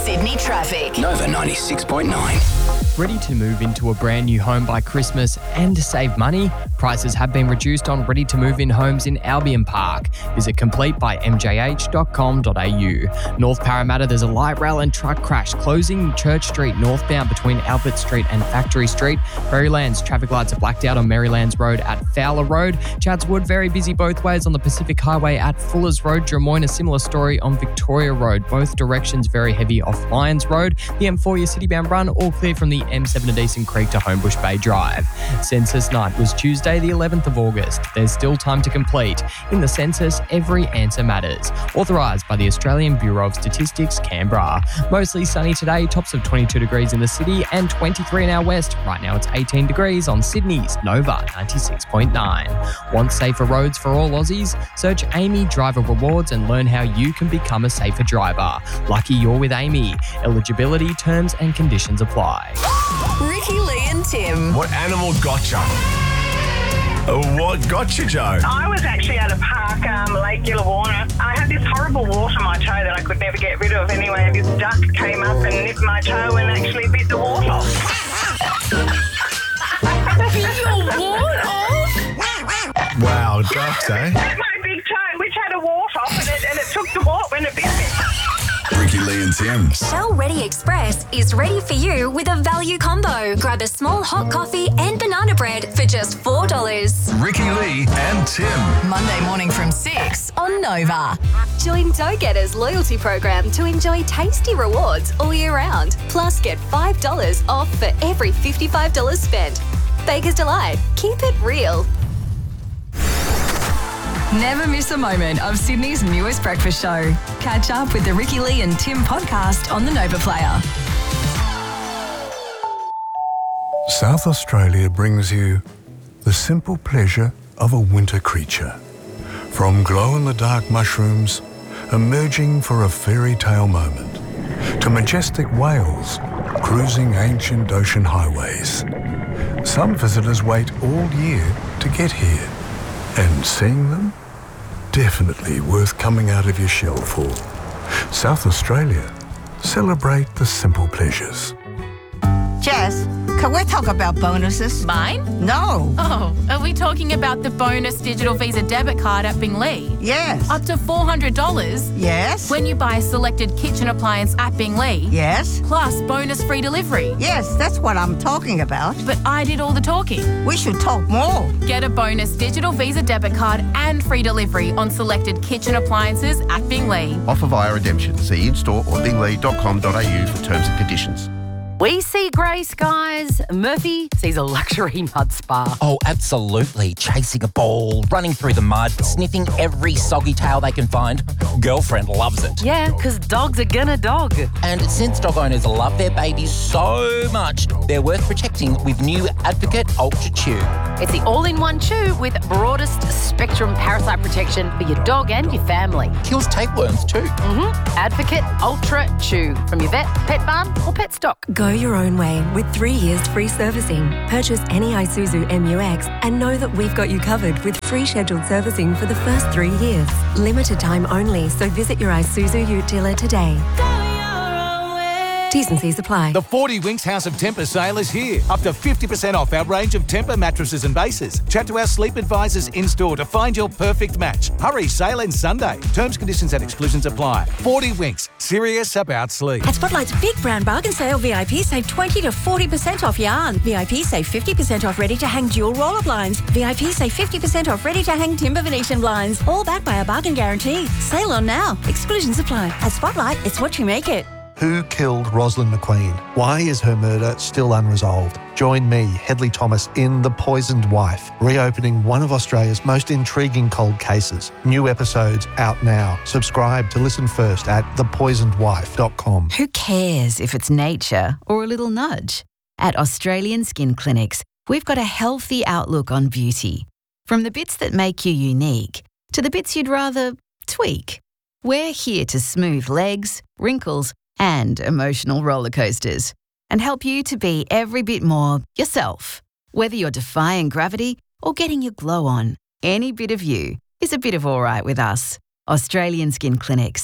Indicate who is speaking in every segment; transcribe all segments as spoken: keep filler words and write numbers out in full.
Speaker 1: Sydney traffic.
Speaker 2: Nova ninety-six point nine.
Speaker 3: Ready to move into a brand new home by Christmas and save money? Prices have been reduced on ready-to-move-in homes in Albion Park. Visit complete by m j h dot com dot a u. North Parramatta, there's a light rail and truck crash closing Church Street northbound between Albert Street and Factory Street. Maryland's traffic lights are blacked out on Marylands Road at Fowler Road. Chatswood, very busy both ways on the Pacific Highway at Fullers Road. Drummoyne, a similar story on Victoria Road. Both directions very heavy off Lyons Road. The M four, your city-bound run, all clear from the M seven to Decent Creek to Homebush Bay Drive. Census night was Tuesday the eleventh of August. There's still time to complete. In the census, every answer matters. Authorised by the Australian Bureau of Statistics, Canberra. Mostly sunny today, tops of twenty-two degrees in the city and twenty-three in our west. Right now it's eighteen degrees on Sydney's Nova ninety-six point nine. Want safer roads for all Aussies? Search Amy Driver Rewards and learn how you can become a safer driver. Lucky you're with Amy. Eligibility, terms and conditions apply.
Speaker 1: Ricky, Lee and Tim.
Speaker 4: What animal gotcha? Uh, what gotcha, Joe?
Speaker 5: I was actually at a park, um, Lake Gillawarna. I had this horrible wart on my toe that I could never get rid of anyway. This duck came up and nipped my toe and actually bit the wart off.
Speaker 1: Bit your wart off?
Speaker 4: Wow, ducks, eh?
Speaker 5: My big toe, which had a wart off, and it, and it took the wart when it bit me.
Speaker 4: Ricky, Lee and Tim.
Speaker 6: Shell Ready Express is ready for you with a value combo. Grab a small hot coffee and banana bread for just four dollars.
Speaker 4: Ricky, Lee and Tim.
Speaker 1: Monday morning from six on Nova.
Speaker 6: Join Dough Getters loyalty program to enjoy tasty rewards all year round. Plus, get five dollars off for every fifty-five dollars spent. Baker's Delight. Keep it real.
Speaker 1: Never miss a moment of Sydney's newest breakfast show. Catch up with the Ricky, Lee and Tim podcast on the Nova Player.
Speaker 7: South Australia brings you the simple pleasure of a winter creature. From glow-in-the-dark mushrooms emerging for a fairy tale moment, to majestic whales cruising ancient ocean highways. Some visitors wait all year to get here, and seeing them, definitely worth coming out of your shell for. South Australia, celebrate the simple pleasures.
Speaker 8: Jess, can we talk about bonuses?
Speaker 9: Mine?
Speaker 8: No.
Speaker 9: Oh, are we talking about the bonus digital Visa debit card at Binglee?
Speaker 8: Yes.
Speaker 9: Up to four hundred dollars?
Speaker 8: Yes.
Speaker 9: When you buy a selected kitchen appliance at Binglee?
Speaker 8: Yes.
Speaker 9: Plus bonus free delivery?
Speaker 8: Yes, that's what I'm talking about.
Speaker 9: But I did all the talking.
Speaker 8: We should talk more.
Speaker 9: Get a bonus digital Visa debit card and free delivery on selected kitchen appliances at Binglee.
Speaker 10: Offer via redemption. See in-store or binglee dot com dot a u for terms and conditions.
Speaker 11: We see grey skies. Murphy sees a luxury mud spa.
Speaker 12: Oh, absolutely. Chasing a ball, running through the mud, sniffing every soggy tail they can find. Girlfriend loves it.
Speaker 11: Yeah, because dogs are gonna dog.
Speaker 12: And since dog owners love their babies so much, they're worth protecting with new Advocate Ultra Chew.
Speaker 11: It's the all-in-one chew with broadest spectrum parasite protection for your dog and your family.
Speaker 12: Kills tapeworms too.
Speaker 11: Mm-hmm. Advocate Ultra Chew from your vet, pet barn or pet stock.
Speaker 13: Go your own way with three years free servicing. Purchase any Isuzu M U X and know that we've got you covered with free scheduled servicing for the first three years. Limited time only, so visit your Isuzu Ute dealer today. T's and C's apply.
Speaker 14: The forty Winks House of Tempur sale is here. Up to fifty percent off our range of Tempur mattresses and bases. Chat to our sleep advisors in-store to find your perfect match. Hurry, sale ends Sunday. Terms, conditions and exclusions apply. forty Winks, serious about sleep.
Speaker 15: At Spotlight's Big Brown Bargain Sale, V I P save twenty to forty percent off yarn. V I P save fifty percent off ready-to-hang dual roller blinds. V I P save fifty percent off ready-to-hang timber Venetian blinds. All backed by a bargain guarantee. Sale on now. Exclusions apply. At Spotlight, it's what you make it.
Speaker 16: Who killed Rosalind McQueen? Why is her murder still unresolved? Join me, Hedley Thomas, in The Poisoned Wife, reopening one of Australia's most intriguing cold cases. New episodes out now. Subscribe to listen first at the poisoned wife dot com.
Speaker 17: Who cares if it's nature or a little nudge? At Australian Skin Clinics, we've got a healthy outlook on beauty. From the bits that make you unique to the bits you'd rather tweak. We're here to smooth legs, wrinkles, and emotional roller coasters, and help you to be every bit more yourself. Whether you're defying gravity or getting your glow on, any bit of you is a bit of all right with us. Australian Skin Clinics.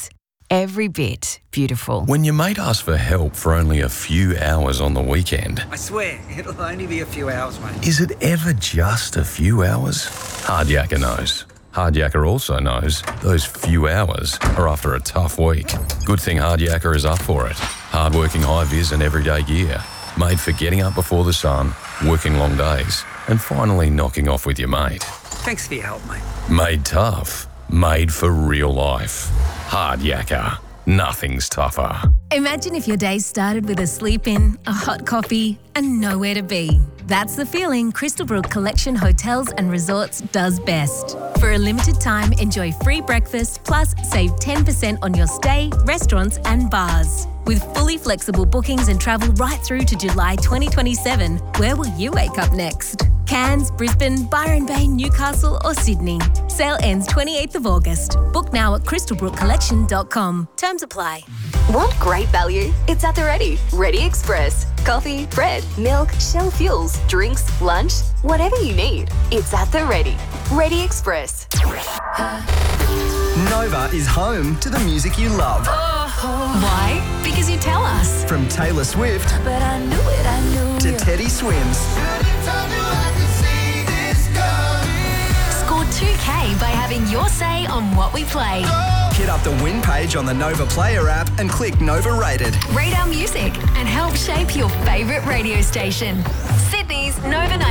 Speaker 17: every bit beautiful.
Speaker 2: When your mate asks for help for only a few hours on the weekend,
Speaker 18: I swear, it'll only be a few hours, mate.
Speaker 2: is it ever just a few hours? Hardyaker knows. Hardyaker also knows those few hours are after a tough week. Good thing Hardyaker is up for it. Hardworking high-vis and everyday gear. Made for getting up before the sun, working long days, and finally knocking off with your mate.
Speaker 18: Thanks for your help, mate.
Speaker 2: Made tough. Made for real life. Hardyaker. Nothing's tougher.
Speaker 19: Imagine if your day started with a sleep in, a hot coffee, and nowhere to be. That's the feeling Crystalbrook Collection Hotels and Resorts does best. For a limited time, enjoy free breakfast plus save ten percent on your stay, restaurants and bars. With fully flexible bookings and travel right through to July twenty twenty-seven, where will you wake up next? Cairns, Brisbane, Byron Bay, Newcastle or Sydney. Sale ends twenty-eighth of August. Book now at crystalbrook collection dot com. Terms apply.
Speaker 6: Want great value? It's at the Ready. Ready Express. Coffee, bread, milk, Shell Fuels, drinks, lunch, whatever you need. It's at the Ready. Ready Express.
Speaker 20: Nova is home to the music you love.
Speaker 19: Why? Because you tell us.
Speaker 20: From Taylor Swift
Speaker 19: But I knew it, I knew
Speaker 20: to
Speaker 19: you.
Speaker 20: Teddy Swims.
Speaker 19: Score two K by having your say on what we play.
Speaker 20: Hit up the win page on the Nova Player app and click Nova Rated.
Speaker 19: Rate our music and help shape your favourite radio station. Sydney's Nova ninety.